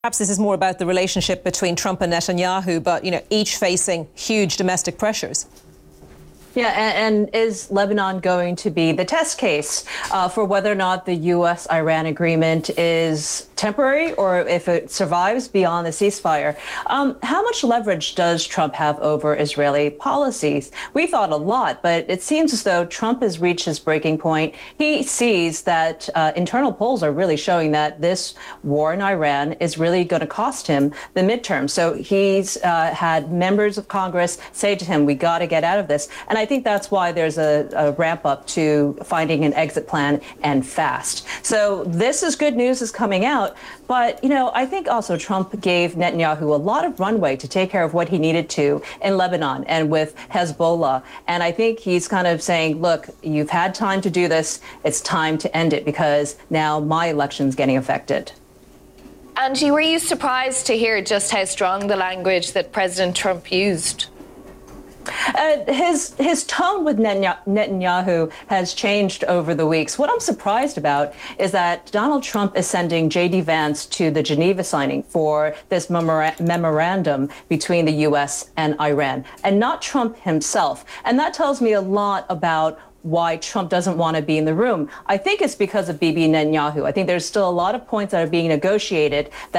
Perhaps this is more about the relationship between Trump and Netanyahu, but, each facing huge domestic pressures. Yeah, and is Lebanon going to be the test case for whether or not the U.S.-Iran agreement is temporary or if it survives beyond the ceasefire? How much leverage does Trump have over Israeli policies? We thought a lot, but it seems as though Trump has reached his breaking point. He sees that internal polls are really showing that this war in Iran is really going to cost him the midterm. So he's had members of Congress say to him, we got to get out of this. And I think that's why there's a ramp up to finding an exit plan and fast. So this is good news is coming out. But, I think also Trump gave Netanyahu a lot of runway to take care of what he needed to in Lebanon and with Hezbollah. And I think he's kind of saying, look, you've had time to do this. It's time to end it because now my election's getting affected. Angie, were you surprised to hear just how strong the language that President Trump used? His tone with Netanyahu has changed over the weeks. What I'm surprised about is that Donald Trump is sending J.D. Vance to the Geneva signing for this memorandum between the U.S. and Iran, and not Trump himself. And that tells me a lot about why Trump doesn't want to be in the room. I think it's because of Bibi Netanyahu. I think there's still a lot of points that are being negotiated that